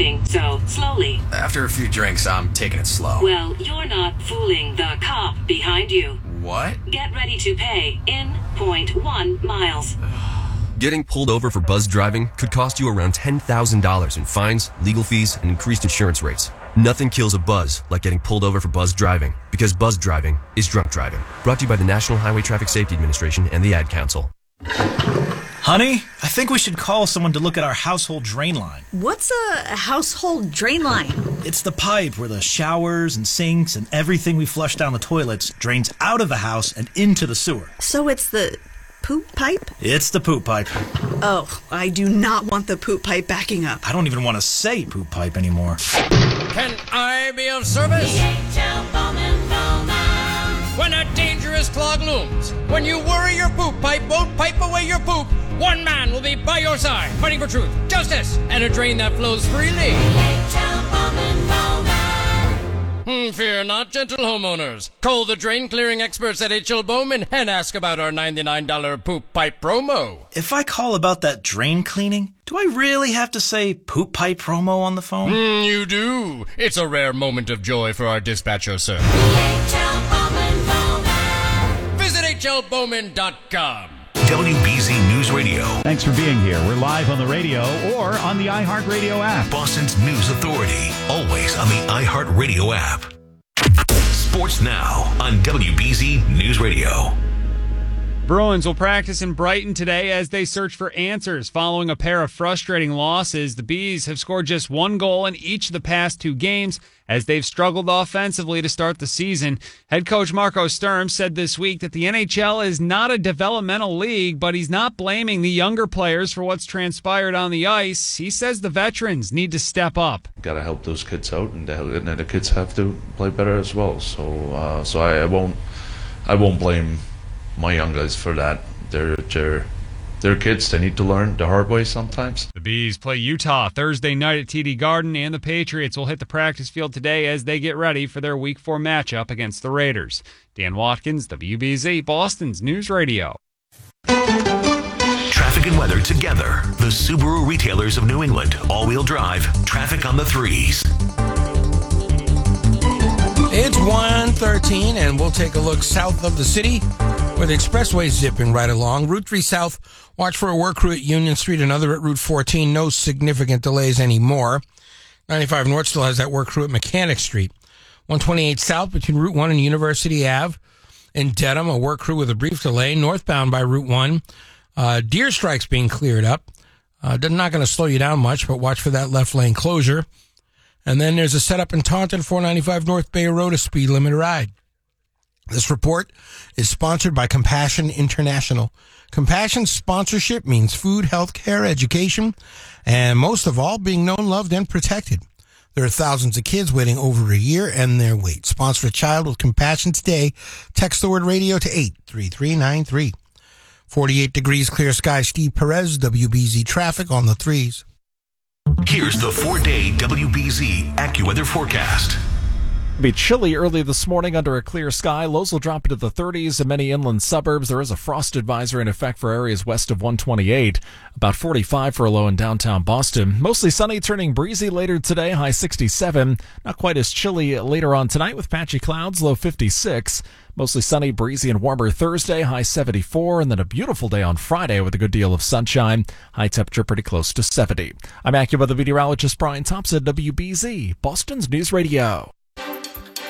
riding so slowly? After a few drinks, I'm taking it slow. Well, you're not fooling the cop behind you. What? Get ready to pay in 0.1 miles. Getting pulled over for buzz driving could cost you around $10,000 in fines, legal fees, and increased insurance rates. Nothing kills a buzz like getting pulled over for buzz driving, because buzz driving is drunk driving. Brought to you by the National Highway Traffic Safety Administration and the Ad Council. Honey, I think we should call someone to look at our household drain line. What's a household drain line? It's the pipe where the showers and sinks and everything we flush down the toilets drains out of the house and into the sewer. So it's the poop pipe? It's the poop pipe. Oh, I do not want the poop pipe backing up. I don't even want to say poop pipe anymore. Can I be of service? When a dangerous clog looms, when you worry your poop pipe won't pipe away your poop, one man will be by your side, fighting for truth, justice, and a drain that flows freely. Fear not, gentle homeowners. Call the drain clearing experts at H.L. Bowman and ask about our $99 poop pipe promo. If I call about that drain cleaning, do I really have to say poop pipe promo on the phone? You do. It's a rare moment of joy for our dispatcher, sir. Visit hlbowman.com. WBZ News Radio. Thanks for being here. We're live on the radio or on the iHeartRadio app. Boston's news authority. Always on the iHeartRadio app. Sports Now on WBZ News Radio. Bruins will practice in Brighton today as they search for answers following a pair of frustrating losses. The Bees have scored just one goal in each of the past two games as they've struggled offensively to start the season. Head coach Marco Sturm said this week that the NHL is not a developmental league, but he's not blaming the younger players for what's transpired on the ice. He says the veterans need to step up. Got to help those kids out, and the kids have to play better as well. So I won't blame my young guys for that. They're kids. They need to learn the hard way sometimes. The Bees play Utah Thursday night at TD Garden, and the Patriots will hit the practice field today as they get ready for their Week 4 matchup against the Raiders. Dan Watkins, WBZ, Boston's News Radio. Traffic and weather together. The Subaru retailers of New England. All-wheel drive. Traffic on the 3s. It's 1:13, and we'll take a look south of the city where the expressway is zipping right along. Route 3 South, watch for a work crew at Union Street, another at Route 14. No significant delays anymore. 95 North still has that work crew at Mechanic Street. 128 South between Route 1 and University Ave. In Dedham, a work crew with a brief delay. Northbound by Route 1. Deer strikes being cleared up. Not going to slow you down much, but watch for that left lane closure. And then there's a setup in Taunton, 495 North Bay Road, a speed limit ride. This report is sponsored by Compassion International. Compassion sponsorship means food, health care, education, and most of all, being known, loved, and protected. There are thousands of kids waiting over a year and their wait. Sponsor a child with compassion today. Text the word radio to 83393. 48 degrees, clear sky. Steve Perez, WBZ traffic on the 3s. Here's the 4-day WBZ AccuWeather forecast. It'll be chilly early this morning under a clear sky. Lows will drop into the 30s in many inland suburbs. There is a frost advisory in effect for areas west of 128. About 45 for a low in downtown Boston. Mostly sunny, turning breezy later today, high 67. Not quite as chilly later on tonight with patchy clouds, low 56. Mostly sunny, breezy, and warmer Thursday, high 74, and then a beautiful day on Friday with a good deal of sunshine. High temperature pretty close to 70. I'm AccuWeather meteorologist Brian Thompson, WBZ, Boston's News Radio.